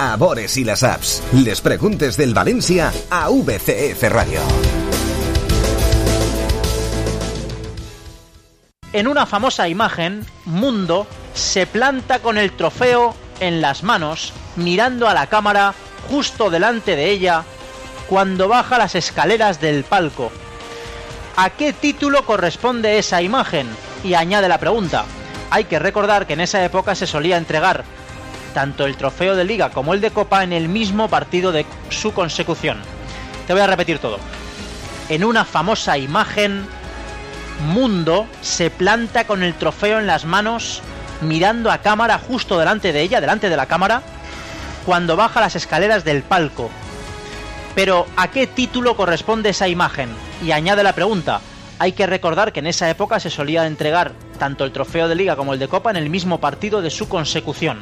a Bores y las apps. Les preguntes del Valencia a VCF Radio. En una famosa imagen, Mundo se planta con el trofeo en las manos, mirando a la cámara justo delante de ella, cuando baja las escaleras del palco. ¿A qué título corresponde esa imagen? Y añade la pregunta. Hay que recordar que en esa época se solía entregar tanto el trofeo de Liga como el de Copa en el mismo partido de su consecución. Te voy a repetir todo. En una famosa imagen, Mundo se planta con el trofeo en las manos, mirando a cámara justo delante de ella, delante de la cámara, cuando baja las escaleras del palco. Pero ¿a qué título corresponde esa imagen? Y añade la pregunta. Hay que recordar que en esa época se solía entregar tanto el trofeo de Liga como el de Copa en el mismo partido de su consecución.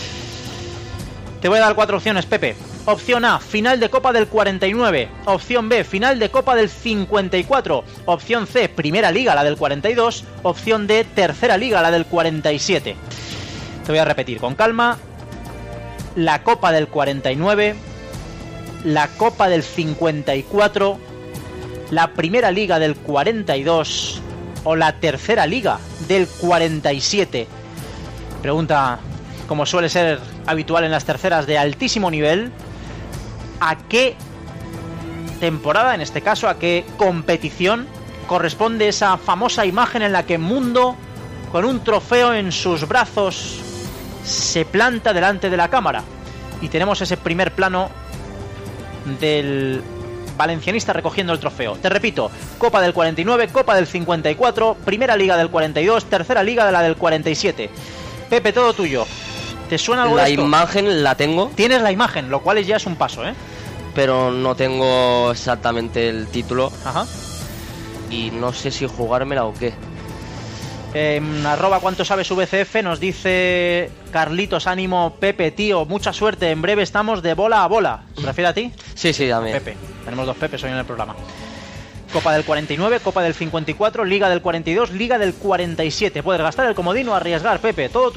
Te voy a dar 4 opciones, Pepe. Opción A, final de Copa del 49. Opción B, final de Copa del 54. Opción C, primera Liga, la del 42. Opción D, tercera Liga, la del 47. Te voy a repetir con calma. La Copa del 49, la Copa del 54, la primera Liga del 42 o la tercera Liga del 47. Pregunta, como suele ser habitual en las terceras, de altísimo nivel. ¿A qué temporada, en este caso, a qué competición corresponde esa famosa imagen en la que Mundo, con un trofeo en sus brazos, se planta delante de la cámara? Y tenemos ese primer plano del valencianista recogiendo el trofeo. Te repito, Copa del 49, Copa del 54, primera Liga del 42, tercera Liga de la del 47. Pepe, todo tuyo. ¿Te suena algo de esto? La imagen la tengo. Tienes la imagen, lo cual ya es un paso, ¿eh? Pero no tengo exactamente el título. Ajá. Y no sé si jugármela o qué. Arroba cuánto sabes VCF nos dice Carlitos, ánimo Pepe, tío, mucha suerte, en breve estamos de bola a bola. ¿Se refiere a ti? Sí, a mí. Pepe, tenemos 2 Pepes hoy en el programa. Copa del 49, Copa del 54, Liga del 42, Liga del 47. Puedes gastar el comodín o arriesgar, Pepe, todo